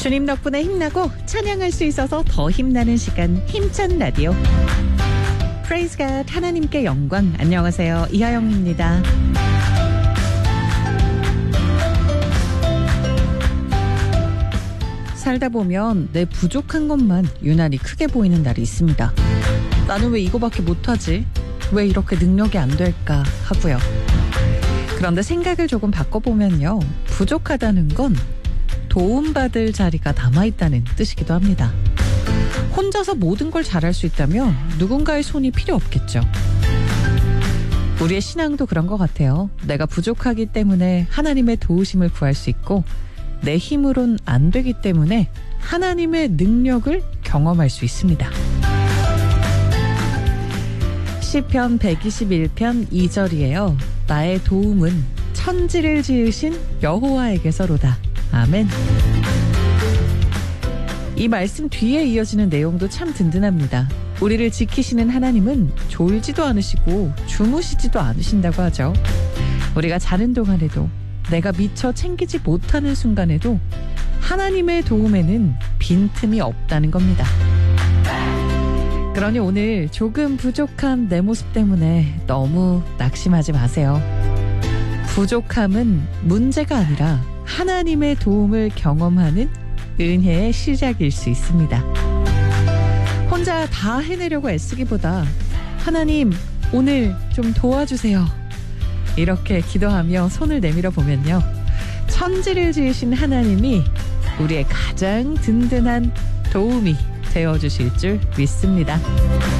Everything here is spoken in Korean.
주님 덕분에 힘나고 찬양할 수 있어서 더 힘나는 시간, 힘찬 라디오. Praise God, 하나님께 영광. 안녕하세요, 이하영입니다. 살다 보면 내 부족한 것만 유난히 크게 보이는 날이 있습니다. 나는 왜 이거밖에 못하지? 왜 이렇게 능력이 안 될까 하고요. 그런데 생각을 조금 바꿔보면요, 부족하다는 건 도움받을 자리가 남아있다는 뜻이기도 합니다. 혼자서 모든 걸 잘할 수 있다면 누군가의 손이 필요 없겠죠. 우리의 신앙도 그런 것 같아요. 내가 부족하기 때문에 하나님의 도우심을 구할 수 있고, 내 힘으론 안 되기 때문에 하나님의 능력을 경험할 수 있습니다. 시편 121편 2절이에요. 나의 도움은 천지를 지으신 여호와에게서로다. 아멘. 이 말씀 뒤에 이어지는 내용도 참 든든합니다. 우리를 지키시는 하나님은 졸지도 않으시고 주무시지도 않으신다고 하죠. 우리가 자는 동안에도, 내가 미처 챙기지 못하는 순간에도 하나님의 도움에는 빈틈이 없다는 겁니다. 그러니 오늘 조금 부족한 내 모습 때문에 너무 낙심하지 마세요. 부족함은 문제가 아니라 하나님의 도움을 경험하는 은혜의 시작일 수 있습니다. 혼자 다 해내려고 애쓰기보다 하나님, 오늘 좀 도와주세요, 이렇게 기도하며 손을 내밀어 보면요, 천지를 지으신 하나님이 우리의 가장 든든한 도움이 되어주실 줄 믿습니다.